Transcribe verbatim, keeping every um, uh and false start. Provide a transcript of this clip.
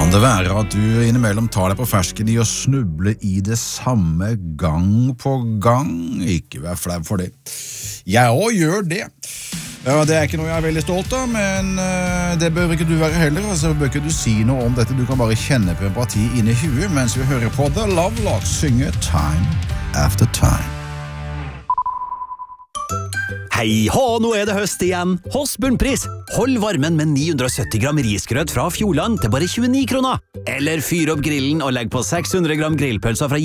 Kan det være at du innimellom tar deg på fersken i å snuble i det samme gang på gang? Ikke vær flau for det. Jeg også gjør det. Ja, det er ikke noe jeg er veldig stolt av, men uh, det bør ikke du være heller. Altså bør ikke du si noe om dette. Du kan bare kjenne på empati inni huet mens vi hører på The Lovelocks synge Time After Time. Hei hå, nå er det høst igjen. Hos Bunnpris. Hold varmen med ni hundre og sytti gram risgrøt fra Fjordland til bare tjueni kroner. Eller fyr opp grillen og legg på seks hundre gram grillpølser fra